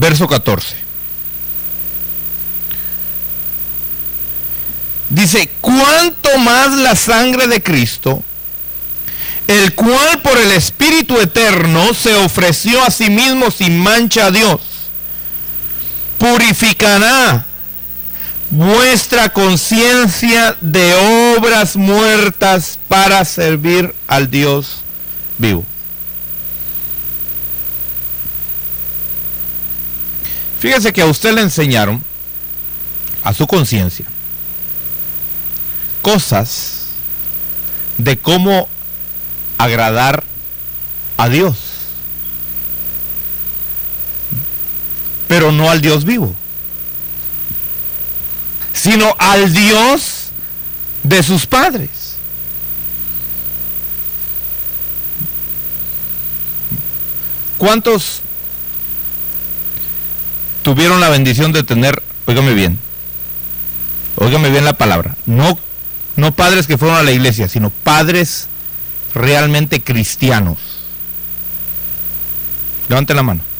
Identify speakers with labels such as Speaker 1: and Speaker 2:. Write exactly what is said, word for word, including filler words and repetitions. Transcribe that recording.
Speaker 1: verso catorce. Dice, cuánto más la sangre de Cristo, el cual por el Espíritu Eterno se ofreció a sí mismo sin mancha a Dios, purificará vuestra conciencia de obras muertas para servir al Dios vivo. Fíjese que a usted le enseñaron, a su conciencia, cosas de cómo agradar a Dios, pero no al Dios vivo, sino al Dios de sus padres. ¿Cuántos tuvieron la bendición de tener, óigame bien, óigame bien la palabra, no, no padres que fueron a la iglesia, sino padres realmente cristianos? Levanten la mano.